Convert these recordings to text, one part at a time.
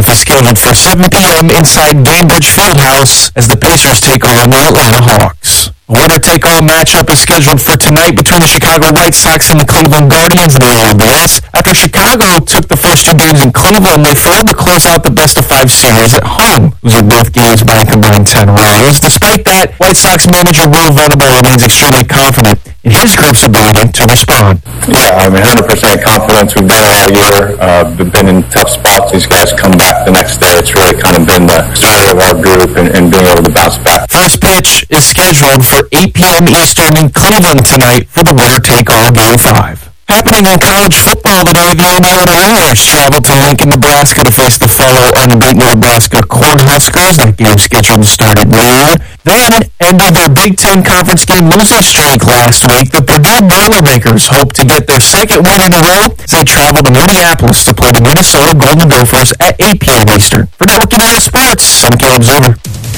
kickoff is scheduled for 7 p.m. inside Gainbridge Fieldhouse as the Pacers take on the Atlanta Hawks. A winner-take-all matchup is scheduled for tonight between the Chicago White Sox and the Cleveland Guardians in the ALDS. After Chicago took the first 2 games in Cleveland, they failed to close out the best-of-5 series at home, losing both games by a combined 10 runs. Despite that, White Sox manager Will Venable remains extremely confident in his group's ability to respond. Yeah, 100% confidence. We've been all year. We've been in tough spots. These guys come back the next day. It's really kind of been the story of our group and being able to bounce back. First pitch is scheduled for 8 p.m. Eastern in Cleveland tonight for the winner-take-all Game 5. Happening in college football today, the Indiana Hoosiers traveled to Lincoln, Nebraska to face the fellow unbeaten Nebraska Cornhuskers. That game scheduled to start at noon. Then ended their Big Ten Conference game losing streak last week. The Purdue Boilermakers hope to get their second win in a row as they travel to Minneapolis to play the Minnesota Golden Gophers at 8 p.m. Eastern. For Network Media Sports, I'm Caleb Zuber.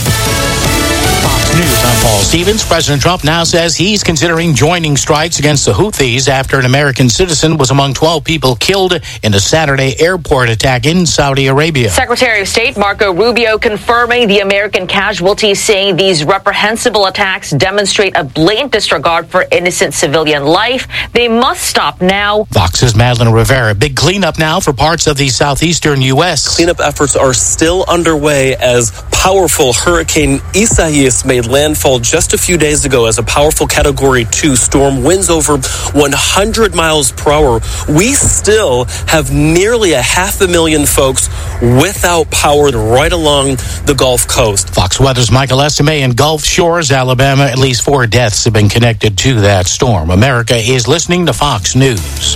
News, I'm Paul Stevens. President Trump now says he's considering joining strikes against the Houthis after an American citizen was among 12 people killed in a Saturday airport attack in Saudi Arabia. Secretary of State Marco Rubio confirming the American casualties, saying these reprehensible attacks demonstrate a blatant disregard for innocent civilian life. They must stop now. Fox's Madeline Rivera. Big cleanup now for parts of the southeastern U.S. Cleanup efforts are still underway as powerful Hurricane Isaias made landfall just a few days ago as a powerful Category 2 storm, winds over 100 miles per hour. We still have nearly 500,000 folks without power right along the Gulf Coast. Fox Weather's Michael Estime in Gulf Shores, Alabama. At least 4 deaths have been connected to that storm. America is listening to Fox News.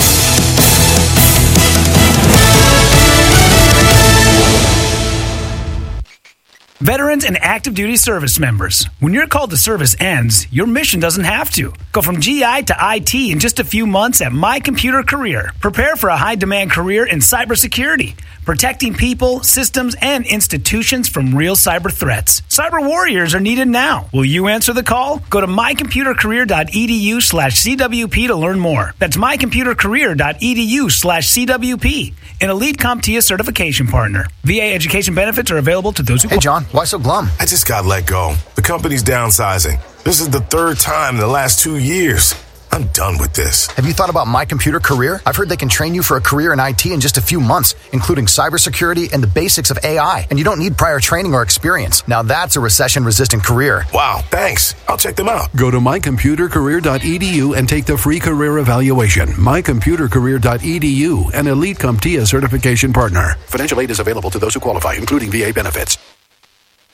Veterans and active duty service members, when your call to service ends, your mission doesn't have to. Go from GI to IT in just a few months at My Computer Career. Prepare for a high-demand career in cybersecurity, protecting people, systems, and institutions from real cyber threats. Cyber warriors are needed now. Will you answer the call? Go to mycomputercareer.edu/CWP to learn more. That's mycomputercareer.edu/CWP. An elite CompTIA certification partner. VA education benefits are available to those who... Hey, John, why so glum? I just got let go. The company's downsizing. This is the 3rd time in the last 2 years. I'm done with this. Have you thought about My Computer Career? I've heard they can train you for a career in IT in just a few months, including cybersecurity and the basics of AI. And you don't need prior training or experience. Now that's a recession-resistant career. Wow, thanks. I'll check them out. Go to mycomputercareer.edu and take the free career evaluation. mycomputercareer.edu, an elite CompTIA certification partner. Financial aid is available to those who qualify, including VA benefits.